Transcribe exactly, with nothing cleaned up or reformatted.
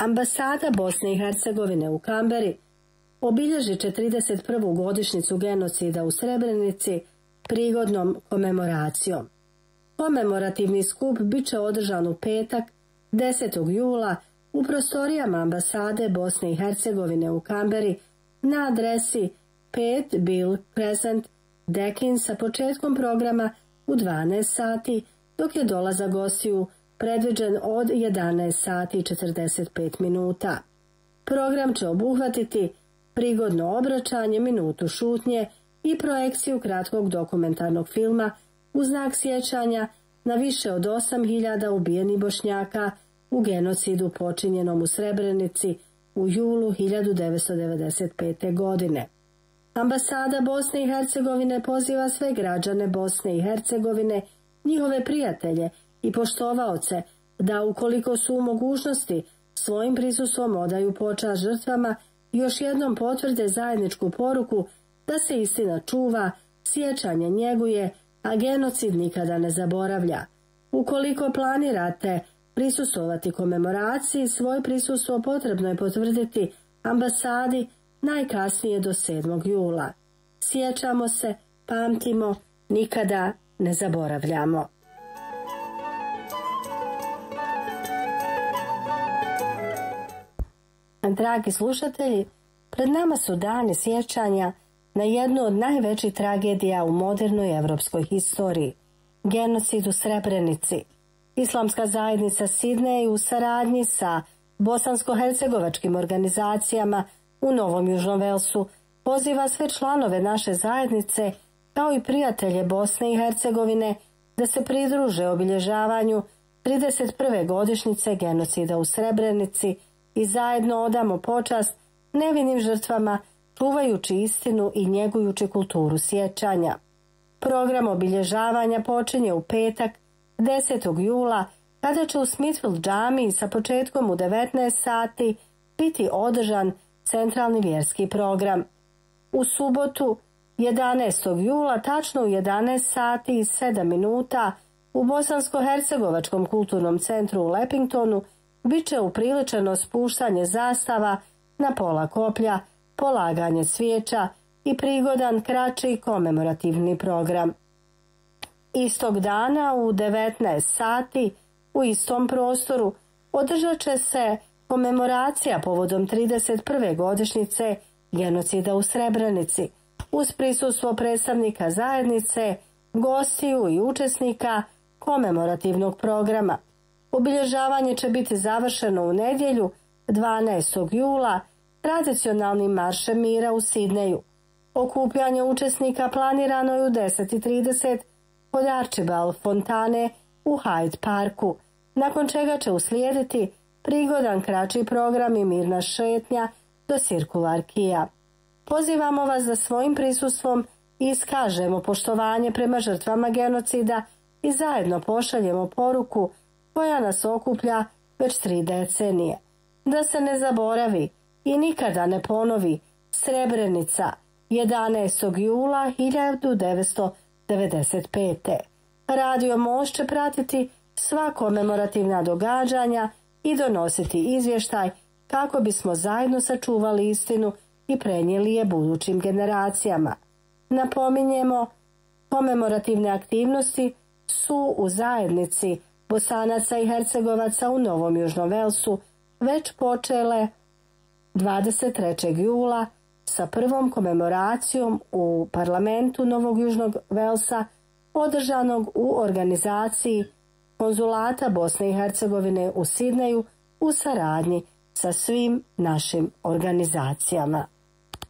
Ambasada Bosne i Hercegovine u Kamberi obilježit će trideset prvu godišnjicu genocida u Srebrenici prigodnom komemoracijom. Komemorativni skup bit će održan u petak, desetog jula, u prostorijama Ambasade Bosne i Hercegovine u Kamberi na adresi pet Bill Crescent, Deakin, sa početkom programa u dvanaest sati, dok je dolazak gostiju predviđen od jedanaest sati i četrdeset pet minuta. Program će obuhvatiti prigodno obraćanje, minutu šutnje i projekciju kratkog dokumentarnog filma u znak sjećanja na više od osam hiljada ubijenih Bošnjaka u genocidu počinjenom u Srebrenici u julu hiljadu devetsto devedeset pete. godine. Ambasada Bosne i Hercegovine poziva sve građane Bosne i Hercegovine, njihove prijatelje i poštovaoce da, ukoliko su u mogućnosti, svojim prisustvom odaju počast žrtvama i još jednom potvrde zajedničku poruku da se istina čuva, sjećanje njeguje, a genocid nikada ne zaboravlja. Ukoliko planirate prisustvovati komemoraciji, svoj prisustvo potrebno je potvrditi ambasadi najkasnije do sedmog jula. Sjećamo se, pamtimo, nikada ne zaboravljamo. Dragi slušatelji, pred nama su dani sjećanja na jednu od najvećih tragedija u modernoj evropskoj historiji, genocid u Srebrenici. Islamska zajednica Sidnej u saradnji sa bosansko-hercegovačkim organizacijama u Novom Južnom Velsu poziva sve članove naše zajednice, kao i prijatelje Bosne i Hercegovine, da se pridruže obilježavanju trideset prve godišnjice genocida u Srebrenici i zajedno odamo počast nevinim žrtvama, čuvajući istinu i njegujući kulturu sjećanja. Program obilježavanja počinje u petak, desetog jula, kada će u Smithfield džamiji sa početkom u devetnaest sati biti održan centralni vjerski program. U subotu, jedanaestog jula, tačno u jedanaest sati i sedam minuta, u Bosansko-hercegovačkom kulturnom centru u Lepingtonu bit će upriličeno spuštanje zastava na pola koplja, polaganje cvijeća i prigodan kraći komemorativni program. Istog dana u devetnaest sati u istom prostoru održat će se komemoracija povodom trideset prve godišnjice genocida u Srebrenici uz prisustvo predstavnika zajednice, gostiju i učesnika komemorativnog programa. Obilježavanje će biti završeno u nedjelju, dvanaestog jula, tradicionalnim maršem mira u Sidneju. Okupljanje učesnika planirano je u deset i trideset kod Archibald fontane u Hyde Parku, nakon čega će uslijediti prigodan kraći program i mirna šetnja do Circular Quaya. Pozivamo vas da svojim prisustvom iskažemo poštovanje prema žrtvama genocida i zajedno pošaljemo poruku koja nas okuplja već tri decenije. Da se ne zaboravi i nikada ne ponovi Srebrenica, jedanaestog jula hiljadu devetsto devedeset pete. Radio Most će pratiti sva komemorativna događanja i donositi izvještaj kako bismo zajedno sačuvali istinu i prenijeli je budućim generacijama. Napominjemo, komemorativne aktivnosti su u zajednici Bosanaca i Hercegovaca u Novom Južnom Velsu već počele dvadeset trećeg jula sa prvom komemoracijom u parlamentu Novog Južnog Velsa, održanog u organizaciji Konzulata Bosne i Hercegovine u Sidneju u saradnji sa svim našim organizacijama.